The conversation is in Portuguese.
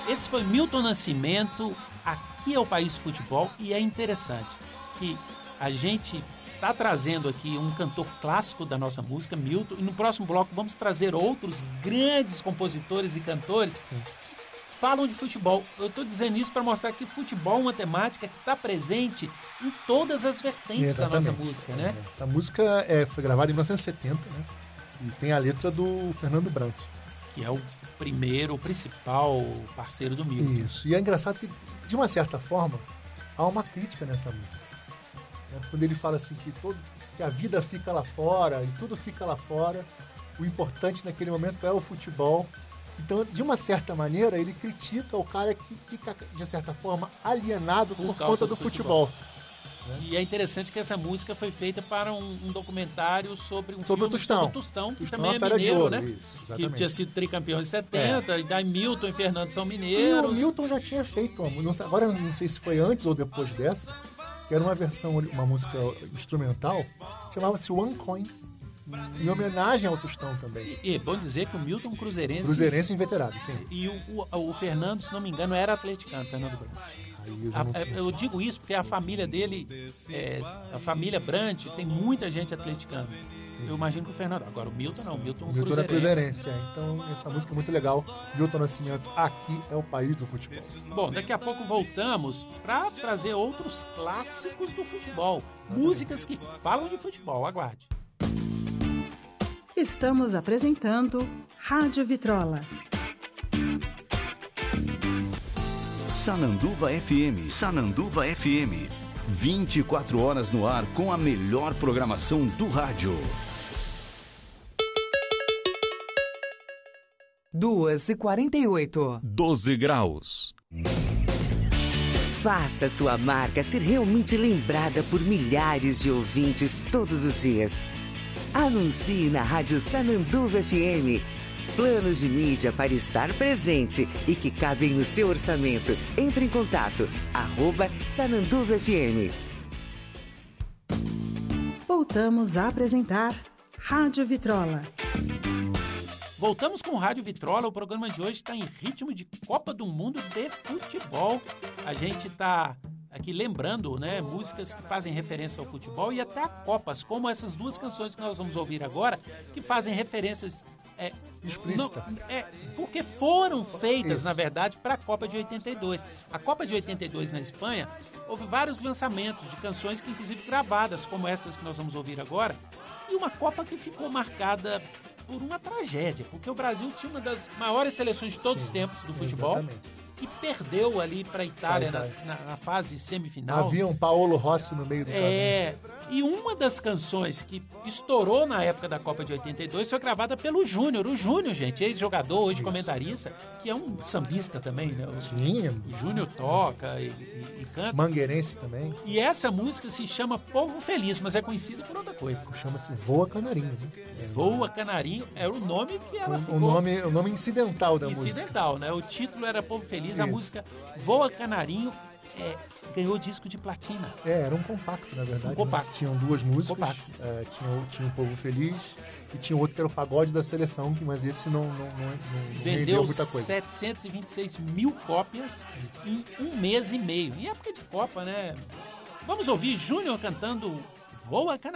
Esse foi Milton Nascimento, Aqui é o País do Futebol, e é interessante que a gente está trazendo aqui um cantor clássico da nossa música, Milton, e no próximo bloco vamos trazer outros grandes compositores e cantores que falam de futebol. Eu estou dizendo isso para mostrar que futebol é uma temática que está presente em todas as vertentes da nossa música, né? Essa música foi gravada em 1970, né? E tem a letra do Fernando Brant, que é o principal parceiro do Milton. Isso. E é engraçado que, de uma certa forma, há uma crítica nessa música. Quando ele fala assim que a vida fica lá fora e tudo fica lá fora, o importante naquele momento é o futebol. Então, de uma certa maneira, ele critica o cara que fica, de certa forma, alienado por conta do futebol. E é interessante que essa música foi feita para um documentário sobre o Tostão. Tostão, que também é mineiro, ouro, né? Isso, que tinha sido tricampeão em 70, e daí Milton e Fernando são mineiros. E o Milton já tinha feito agora eu não sei se foi antes ou depois dessa, que era uma música instrumental, chamava-se One Coin, em homenagem ao Tostão também. E é bom dizer que o Milton cruzeirense inveterado, sim. E o Fernando, se não me engano, era atleticano, Fernando Brant. Eu digo isso porque a família dele, a família Brant, tem muita gente atleticana. Eu imagino que o Fernando... Agora, o Milton não, o Milton é cruzeirense. Então, essa música é muito legal. Milton Nascimento, Aqui é o País do Futebol. Bom, daqui a pouco voltamos para trazer outros clássicos do futebol. Músicas que falam de futebol. Aguarde. Estamos apresentando Rádio Vitrola. Sananduva FM. 24 horas no ar com a melhor programação do rádio. 2h48. 12 graus. Faça sua marca ser realmente lembrada por milhares de ouvintes todos os dias. Anuncie na Rádio Sananduva FM. Planos de mídia para estar presente e que cabem no seu orçamento. Entre em contato, @Sananduva FM. Voltamos a apresentar Rádio Vitrola. Voltamos com o Rádio Vitrola. O programa de hoje está em ritmo de Copa do Mundo de futebol. A gente está aqui lembrando, né, músicas que fazem referência ao futebol e até a Copas, como essas duas canções que nós vamos ouvir agora, que fazem referências explícita. Porque foram feitas, na verdade, para a Copa de 82. A Copa de 82 na Espanha, houve vários lançamentos de canções que, inclusive, gravadas, como essas que nós vamos ouvir agora, e uma Copa que ficou marcada por uma tragédia, porque o Brasil tinha uma das maiores seleções de todos os tempos do futebol. Exatamente. E perdeu ali para a Itália na fase semifinal. Havia um Paolo Rossi no meio do caminho. E uma das canções que estourou na época da Copa de 82 foi gravada pelo Júnior. O Júnior, gente, ex-jogador, hoje comentarista, que é um sambista também, né? Sim. O Júnior toca e canta. Mangueirense também. E essa música se chama Povo Feliz, mas é conhecida por outra coisa. Chama-se Voa Canarinho. Voa Canarinho era o nome que ela ficou. O nome incidental da música. Incidental, né? O título era Povo Feliz. A música Voa Canarinho ganhou disco de platina. Era um compacto, na verdade. Um compacto. Né? Tinham duas músicas. Tinha o Povo Feliz e tinha outro que era o Pagode da Seleção, mas esse não vendeu muita coisa. 726 mil cópias em um mês e meio. Em época de Copa, né? Vamos ouvir Júnior cantando Voa Canarinho.